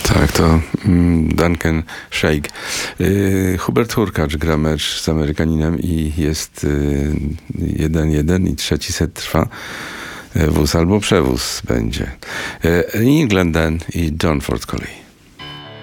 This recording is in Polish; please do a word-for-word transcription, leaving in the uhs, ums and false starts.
Tak, to mm, Duncan Sheik. Yy, Hubert Hurkacz gra mecz z Amerykaninem i jest jeden jeden i trzeci set trwa. Wóz albo przewóz będzie. Yy, England Dan i John Ford Coley.